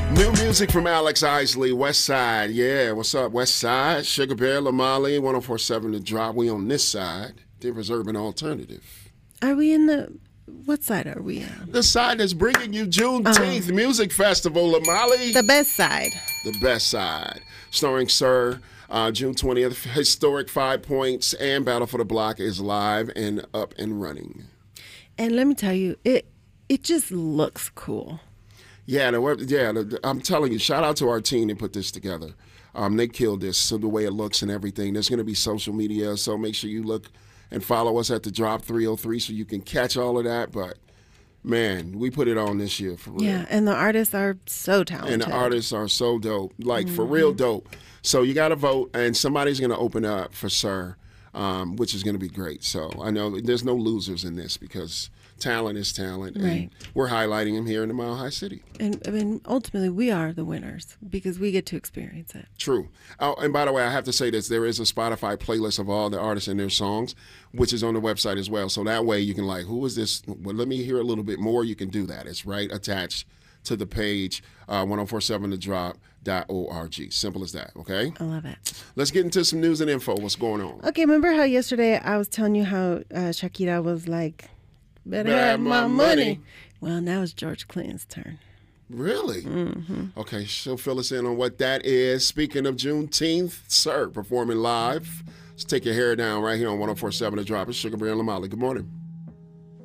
New music from Alex Isley, West Side. Yeah, what's up, West Side? Sugar Bear, Lamali, 1047 The Drop. We on this side, Denver's Urban Alternative. Are we in the... What side are we on? The side that's bringing you Juneteenth Music Festival, Lamali. The best side. The best side. Starring Sir, June 20th. Historic 5 Points and Battle for the Block is live and up and running. And let me tell you, it just looks cool. Yeah, I'm telling you, shout out to our team that put this together. They killed this, so the way it looks and everything. There's going to be social media, so make sure you look and follow us at the Drop 303 so you can catch all of that. But, man, we put it on this year for real. Yeah, and the artists are so talented. And the artists are so dope, like for real dope. So you got to vote, and somebody's going to open up for Sir, which is going to be great. So I know there's no losers in this because talent is talent, and we're highlighting him here in the Mile High City. And I mean, ultimately, we are the winners because we get to experience it. True. Oh, and by the way, I have to say this: there is a Spotify playlist of all the artists and their songs, which is on the website as well. So that way, you can who is this? Well, let me hear a little bit more. You can do that. It's right attached to the page, 1047thedrop.org. Simple as that. Okay. I love it. Let's get into some news and info. What's going on? Okay. Remember how yesterday I was telling you how Shakira was like, better have my money. Well, now it's George Clinton's turn. Really? Okay, she'll fill us in on what that is. Speaking of Juneteenth, Sir performing live. Let's take your hair down right here on 1047 The Drop. It's Sugar Bear and Lamali. Good morning.